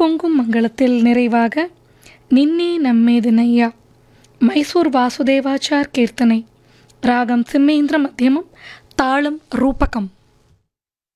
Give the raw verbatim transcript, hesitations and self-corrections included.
பொங்கும் மங்களத்தில் நிறைவாக நின்னே நம்மேது நையா மைசூர் வாசுதேவாச்சார் கீர்த்தனை. ராகம் சிம்மேந்திர மத்தியமம், தாளம் ரூபகம்.